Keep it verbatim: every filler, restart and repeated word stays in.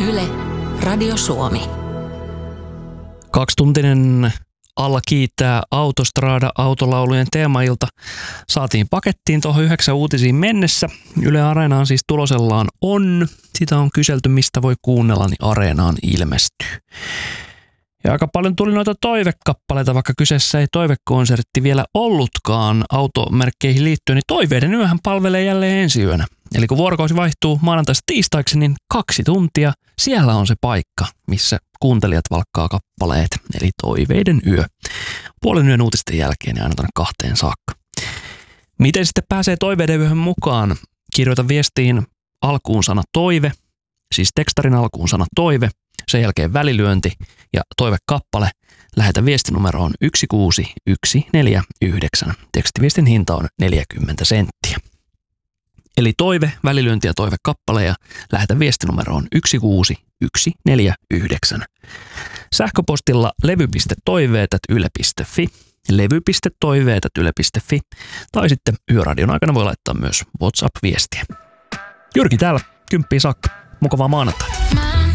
Yle, Radio Suomi. Kaksituntinen alla kiittää Autostrada autolaulujen teemailta. Saatiin pakettiin tuohon yhdeksän uutisiin mennessä. Yle Areenaan siis tulosellaan on. Sitä on kyselty, mistä voi kuunnella, niin Areenaan ilmestyy. Ja aika paljon tuli noita toivekappaleita, vaikka kyseessä ei toivekonsertti vielä ollutkaan automerkkeihin liittyen, niin Toiveiden yöhän palvelee jälleen ensi yönä. Eli kun vuorokausi vaihtuu maanantaista tiistaiksi, niin kaksi tuntia siellä on se paikka, missä kuuntelijat valkkaa kappaleet, eli Toiveiden yö. Puolen yön uutisten jälkeen ja aina tuonne kahteen saakka. Miten sitten pääsee Toiveiden yöhön mukaan? Kirjoita viestiin alkuun sana toive, siis tekstarin alkuun sana toive, sen jälkeen välilyönti ja toivekappale. Lähetä viestinumeroon yksi kuusi yksi neljä yhdeksän. Tekstiviestin hinta on neljäkymmentä senttiä. Eli toive, välilyönti ja toivekappale ja lähetä viestinumeroon yksi kuusi yksi neljä yhdeksän. Sähköpostilla levy piste toiveet ät yle piste fi, levy piste toiveet ät yle piste fi tai sitten Yöradion aikana voi laittaa myös WhatsApp-viestiä. Jyrki täällä, kymppiä saakka. Mukavaa maanantaita.